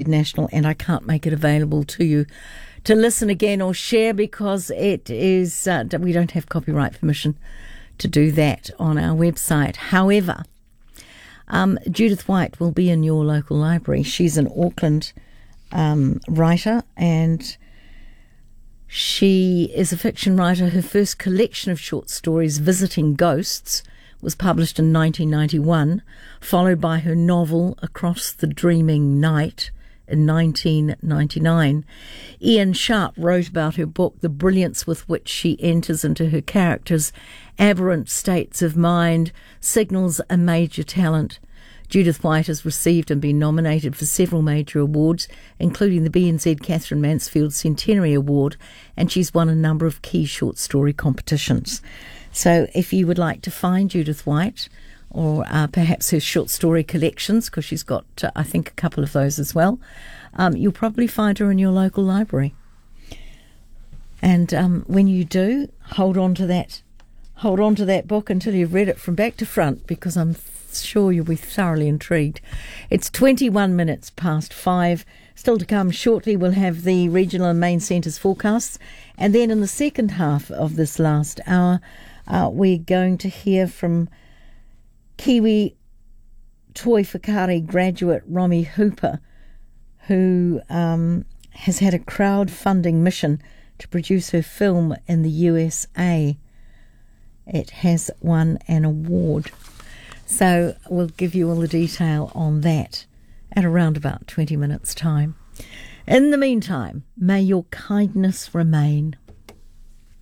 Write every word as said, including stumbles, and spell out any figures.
National, and I can't make it available to you to listen again or share because it is uh, we don't have copyright permission to do that on our website. However, um, Judith White will be in your local library. She's an Auckland um, writer, and she is a fiction writer. Her first collection of short stories, Visiting Ghosts, was published in nineteen ninety-one, followed by her novel Across the Dreaming Night in nineteen ninety-nine. Ian Sharp wrote about her book, the brilliance with which she enters into her characters' aberrant states of mind signals a major talent. Judith White has received and been nominated for several major awards, including the B N Z Catherine Mansfield Centenary Award, and she's won a number of key short story competitions. So if you would like to find Judith White, or uh, perhaps her short story collections, because she's got, uh, I think, a couple of those as well, um, you'll probably find her in your local library. And um, when you do, hold on to that, hold on to that book until you've read it from back to front, because I'm sure you'll be thoroughly intrigued. It's twenty-one minutes past five. Still to come shortly, we'll have the regional and main centres forecasts. And then in the second half of this last hour, uh, we're going to hear from Kiwi Toi Whakaari graduate Romy Hooper, who um, has had a crowdfunding mission to produce her film in the U S A. It has won an award. So we'll give you all the detail on that at around about twenty minutes' time. In the meantime, may your kindness remain.